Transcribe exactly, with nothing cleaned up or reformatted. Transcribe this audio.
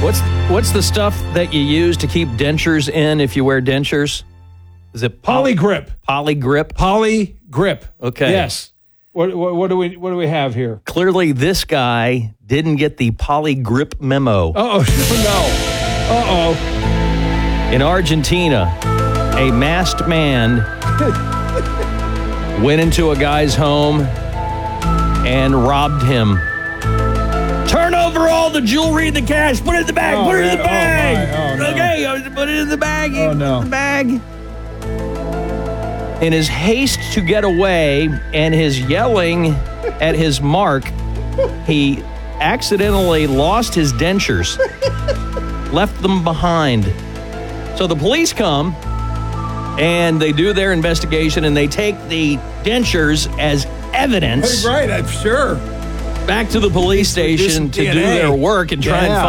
What's what's the stuff that you use to keep dentures in if you wear dentures? Is it poly- Polygrip. Polygrip? Polygrip. Okay. Yes. What, what what do we what do we have here? Clearly, this guy didn't get the polygrip memo. Uh oh, no. Uh oh. In Argentina, a masked man went into a guy's home and robbed him. Turn over all the jewelry and the cash. Put it in the bag. Oh, put it in the man. bag. Oh, my. Oh, no. Okay, I was to put it in the bag. Oh, no. The bag. In his haste to get away and his yelling at his mark, he accidentally lost his dentures, left them behind. So the police come and they do their investigation and they take the dentures as evidence Right, I'm sure. back to the police Do some station to D N A. do their work and try and Yeah. find